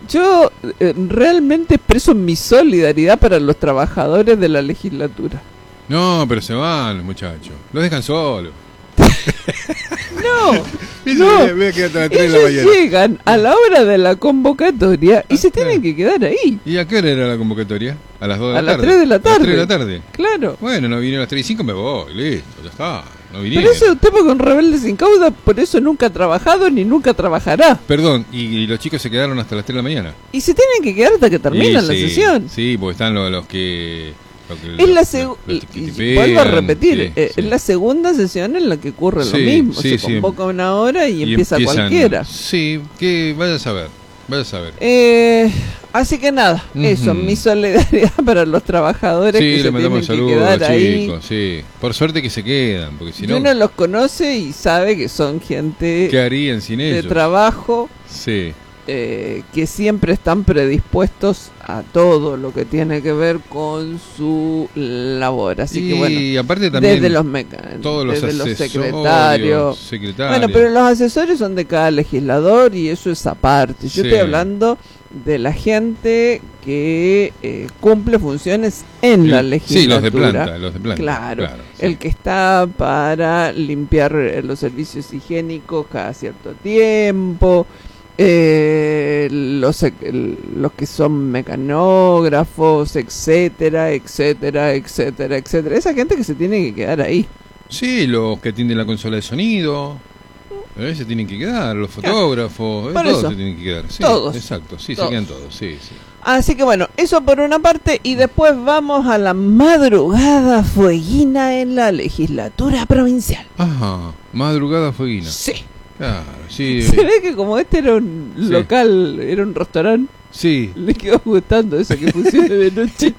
Yo realmente expreso mi solidaridad para los trabajadores de la legislatura. No, pero se van los muchachos. Los dejan solos. No, no. Voy a quedar hasta las 3 de la ellos mañana. llegan a la hora de la convocatoria y se tienen que quedar ahí. ¿Y a qué hora era la convocatoria? A las 2 de la tarde. A las 3 de la tarde. A las 3 de la tarde. Claro. Bueno, no vinieron a las 3 y 5, me voy, listo, ya está. No vinieron. Pero ese tema con rebeldes sin causa, por eso nunca ha trabajado ni nunca trabajará. Perdón, y los chicos se quedaron hasta las 3 de la mañana. Y se tienen que quedar hasta que termina la sesión. Sí, porque están los que... Es vuelvo a repetir, es la segunda sesión en la que ocurre lo mismo. Se convoca una hora y empieza cualquiera. Sí, que vaya a saber. Así que nada, eso, mi solidaridad para los trabajadores que se tienen que quedar ahí. Chicos, sí. Por suerte que se quedan, porque si no... Uno los conoce y sabe que son gente ¿qué harían sin ellos? De trabajo. Sí. Que siempre están predispuestos a todo lo que tiene que ver con su labor. Así que bueno, y aparte también desde los mecánicos, todos los desde los secretarios. Bueno, pero los asesores son de cada legislador y eso es aparte. Yo estoy hablando de la gente que cumple funciones en la legislatura. Sí, los de planta. Claro, el que está para limpiar los servicios higiénicos cada cierto tiempo. Los que son mecanógrafos, etcétera. Esa gente que se tiene que quedar ahí. Sí, los que atienden la consola de sonido. Se tienen que quedar, los fotógrafos, todos se tienen que quedar. Sí, todos. Exacto, sí, todos. se quedan todos, sí. Así que bueno, eso por una parte, y después vamos a la madrugada fueguina en la legislatura provincial. Ajá, madrugada fueguina. Sí. Claro, sí. Se ve que como este era un local, era un restaurante, le quedó gustando eso que funcione de noche.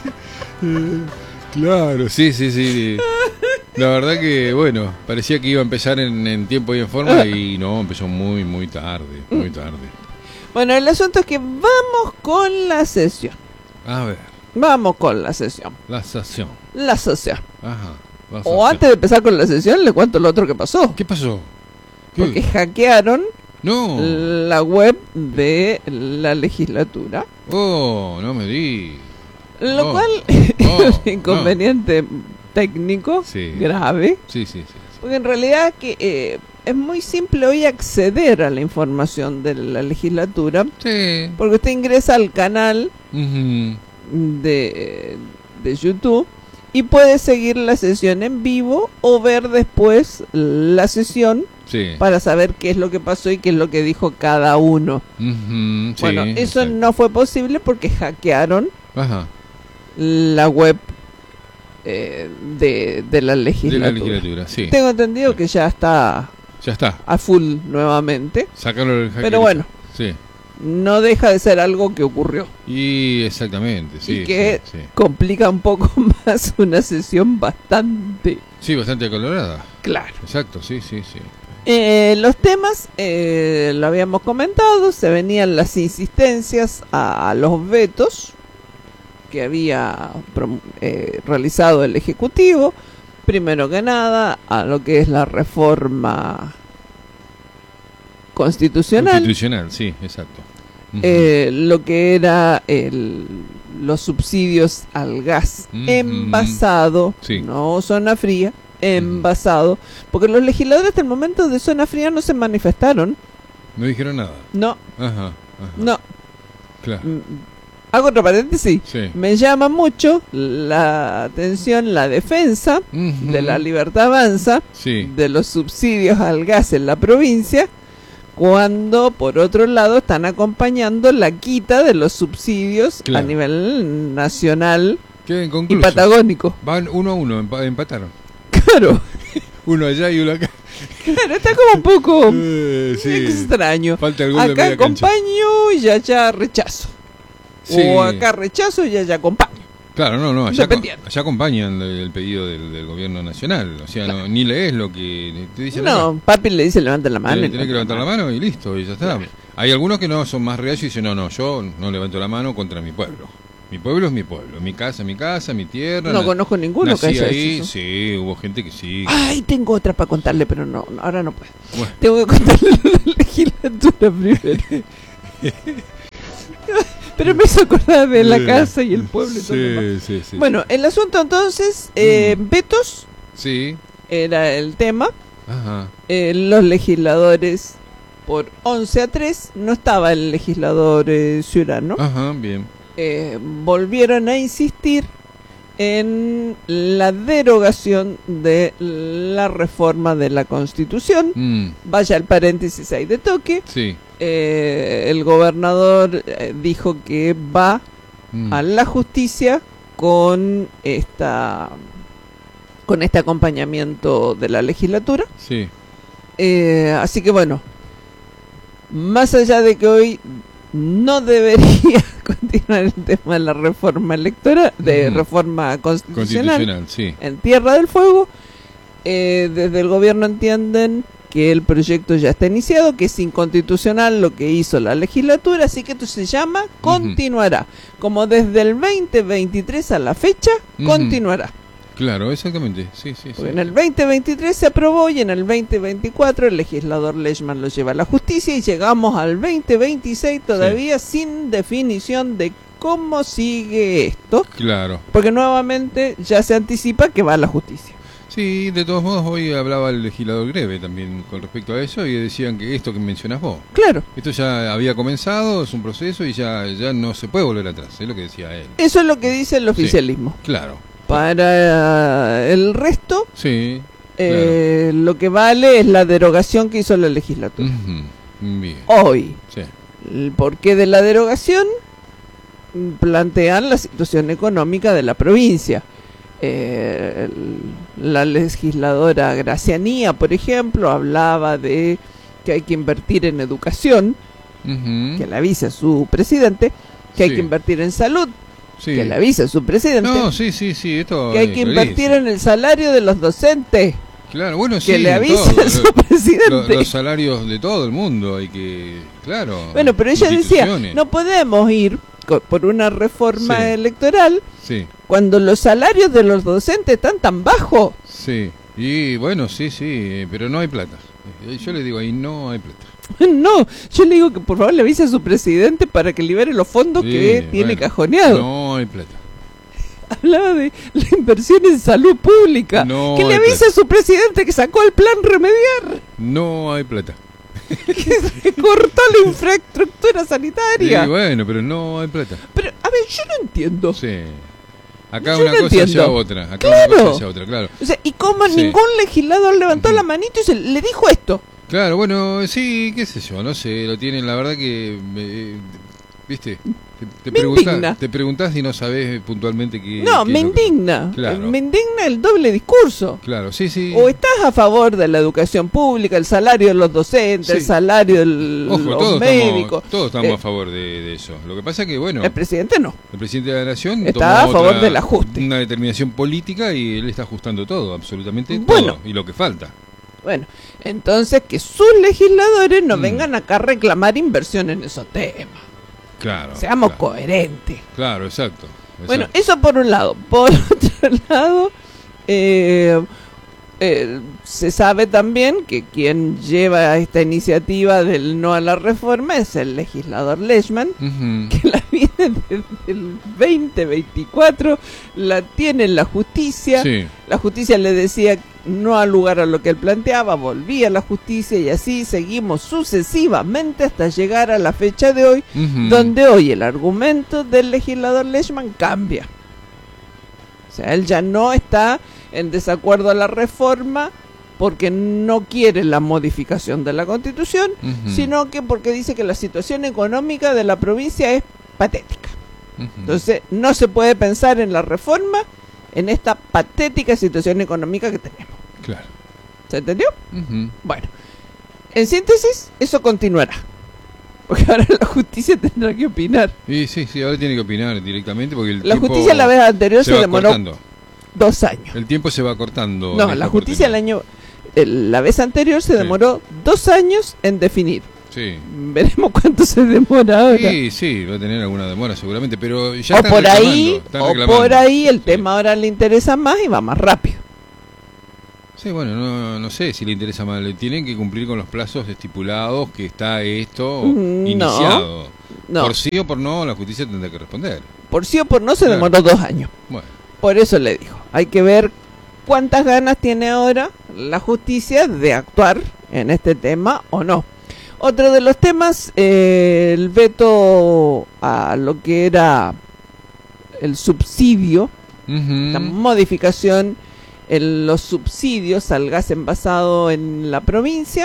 Claro, sí. La verdad que, bueno, parecía que iba a empezar en tiempo y en forma y no, empezó muy tarde. Bueno, el asunto es que vamos con la sesión. A ver. Vamos con la sesión. La sesión. Ajá. O antes de empezar con la sesión, le cuento lo otro que pasó. ¿Qué pasó? Porque hackearon la web de la legislatura. Oh, no me di. Lo cual es un inconveniente técnico grave. Sí. Porque en realidad que es muy simple hoy acceder a la información de la legislatura. Sí. Porque usted ingresa al canal de YouTube y puede seguir la sesión en vivo o ver después la sesión para saber qué es lo que pasó y qué es lo que dijo cada uno. Bueno, eso no fue posible porque hackearon la web de la legislatura. Tengo entendido que ya está a full nuevamente. Sacaron el hacker. Pero bueno, no deja de ser algo que ocurrió. Y exactamente, y que complica un poco más una sesión bastante... Sí, bastante colorada. Claro. Exacto, sí. Los temas, lo habíamos comentado, se venían las insistencias a los vetos que había realizado el Ejecutivo, primero que nada, a lo que es la reforma constitucional. Sí, exacto. Lo que era los subsidios al gas envasado, no zona fría, envasado, porque los legisladores hasta el momento de zona fría no se manifestaron. No dijeron nada. No. Ajá. No. Claro. Hago otro paréntesis. Me llama mucho la atención la defensa de la Libertad Avanza de los subsidios al gas en la provincia, cuando por otro lado están acompañando la quita de los subsidios a nivel nacional y patagónico. Van 1-1, empataron. Claro. Uno allá y uno acá. Claro, está como un poco extraño. Falta el gol acá de acompaño y allá rechazo. O acá rechazo y allá acompaño. Claro, no, allá acompañan el pedido del gobierno nacional. O sea, ni lees lo que te dicen. No, papi le dice levanta la mano. Tenés que levantar la mano y listo, y ya está. Claro. Hay algunos que no son más reacios y dicen, no, yo no levanto la mano contra mi pueblo. Mi pueblo es mi pueblo, mi casa, mi tierra. No conozco ninguno que haya ahí, eso. Sí, hubo gente que sí. Ay, tengo otra para contarle, pero no, ahora no puedo. Bueno. Tengo que contarle la legislatura primero. Pero me hizo acordar de la casa y el pueblo y todo. Sí. Bueno, el asunto entonces, vetos. Sí. Era el tema. Ajá. Los legisladores, por 11-3, no estaba el legislador Ciurano. Ajá, bien. Volvieron a insistir en la derogación de la reforma de la Constitución. Vaya el paréntesis ahí de toque. Sí. El gobernador dijo que va a la justicia con este acompañamiento de la legislatura. Sí. Así que bueno, más allá de que hoy no debería continuar el tema de la reforma electoral, de reforma constitucional, sí. En Tierra del Fuego, desde el gobierno entienden que el proyecto ya está iniciado, que es inconstitucional lo que hizo la legislatura, así que esto se llama continuará. Como desde el 2023 a la fecha, continuará. Claro, exactamente, sí. En el 2023 se aprobó y en el 2024 el legislador Leishman lo lleva a la justicia y llegamos al 2026 todavía sin definición de cómo sigue esto. Claro. Porque nuevamente ya se anticipa que va a la justicia. Sí, de todos modos hoy hablaba el legislador Greve también con respecto a eso y decían que esto que mencionas vos. Claro. Esto ya había comenzado, es un proceso y ya no se puede volver atrás, es lo que decía él. Eso es lo que dice el oficialismo. Sí, claro. Para el resto, sí, claro, lo que vale es la derogación que hizo la legislatura. Bien. Hoy, sí, el porqué de la derogación plantean la situación económica de la provincia. La legisladora Gracianía, por ejemplo, hablaba de que hay que invertir en educación, que le avisa a su presidente, que hay que invertir en salud, que le avisa a su presidente, esto que hay que invertir en el salario de los docentes, claro, bueno, que le avisa a su presidente. Los salarios de todo el mundo hay que, claro. Bueno, pero ella decía, no podemos ir por una reforma electoral cuando los salarios de los docentes están tan bajos. Sí, y bueno, pero no hay plata. Yo le digo ahí, no hay plata. No, yo le digo que por favor le avise a su presidente para que libere los fondos que tiene cajoneado. No hay plata. Hablaba de la inversión en salud pública. Que le avise a su presidente que sacó el plan Remediar. No hay plata. Que cortó la infraestructura sanitaria. Sí, bueno, pero no hay plata. Pero, a ver, yo no entiendo. Sí. Acá una cosa allá otra. Acá claro. Una cosa allá otra, claro. O sea, y como ningún legislador levantó la manito y le dijo esto. Claro, bueno, sí, qué sé yo, no sé, lo tienen, la verdad que, viste, te preguntás y no sabés puntualmente qué... No, me indigna, me indigna el doble discurso. Claro, sí. O estás a favor de la educación pública, el salario de los docentes, el salario de los médicos. Todos estamos a favor de eso. Lo que pasa es que, bueno... El presidente no. El presidente de la Nación está a favor del ajuste. Una determinación política y él está ajustando todo, absolutamente todo, y lo que falta. Bueno, entonces que sus legisladores no vengan acá a reclamar inversión en esos temas. Claro. Seamos coherentes. Claro, exacto. Bueno, eso por un lado. Por otro lado, se sabe también que quien lleva esta iniciativa del no a la reforma es el legislador Leishman, que la viene desde el 2024, la tiene en la justicia. La justicia le decía no al lugar a lo que él planteaba, volvía a la justicia y así seguimos sucesivamente hasta llegar a la fecha de hoy, donde hoy el argumento del legislador Leishman cambia. O sea, él ya no está en desacuerdo a la reforma porque no quiere la modificación de la Constitución, sino que porque dice que la situación económica de la provincia es patética. Entonces, no se puede pensar en la reforma en esta patética situación económica que tenemos. Claro. ¿Se entendió? Bueno, en síntesis, eso continuará. Porque ahora la justicia tendrá que opinar. Sí, ahora tiene que opinar directamente porque la justicia la vez anterior se demoró cortando. 2 años. El tiempo se va cortando. No, la justicia la vez anterior se demoró 2 años en definir. Sí. Veremos cuánto se demora ahora. Sí, va a tener alguna demora seguramente, pero ya están reclamando. Por ahí el tema ahora le interesa más y va más rápido. Sí, bueno, no sé si le interesa más. Le tienen que cumplir con los plazos estipulados que está esto iniciado. No. Por sí o por no, la justicia tendrá que responder. Por sí o por no se demoró 2 años. Bueno. Por eso le dijo, hay que ver cuántas ganas tiene ahora la justicia de actuar en este tema o no. Otro de los temas, el veto a lo que era el subsidio, la modificación en los subsidios al gas envasado en la provincia.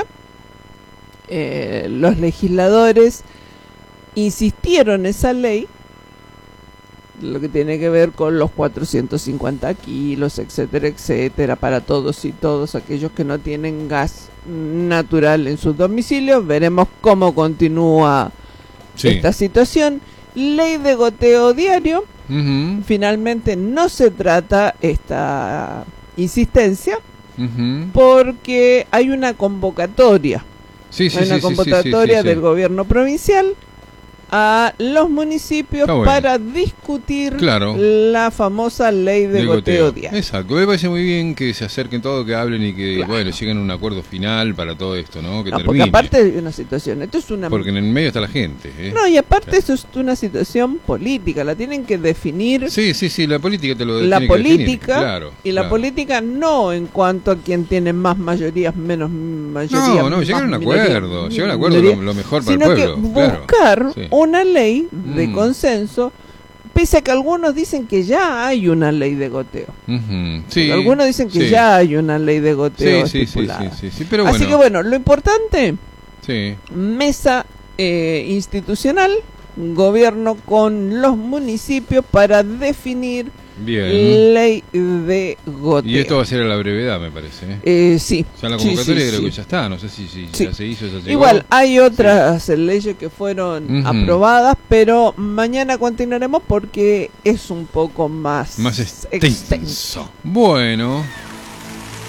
Los legisladores insistieron en esa ley, lo que tiene que ver con los 450 kilos, etcétera, etcétera, para todos y todos aquellos que no tienen gas natural en sus domicilios. Veremos cómo continúa esta situación. Ley de goteo diario. Finalmente no se trata esta insistencia porque hay una convocatoria. Hay una convocatoria del gobierno provincial a los municipios para discutir la famosa ley de goteo diario. Exacto, me parece muy bien que se acerquen todos, que hablen y que lleguen a un acuerdo final para todo esto, ¿no? Que termine. Porque aparte hay una situación, esto es una... Porque en el medio está la gente. No, y aparte esto es una situación política, la tienen que definir. Sí, la política te lo la tiene política, que definir. Y la política no en cuanto a quien tiene más mayorías, menos mayorías. No, llegar a un acuerdo, lo mejor para el pueblo. Sino que buscar una ley de consenso, pese a que algunos dicen que ya hay una ley de goteo. Algunos dicen que ya hay una ley de goteo estipulada. Pero bueno. Así que bueno, lo importante, mesa institucional, gobierno con los municipios para definir ley de goteo. Y esto va a ser a la brevedad, me parece. Sí. O sea, la convocatoria creo que ya está, no sé si ya se hizo, ya se Igual, hay otras leyes que fueron aprobadas, pero mañana continuaremos porque es un poco más extenso. Bueno.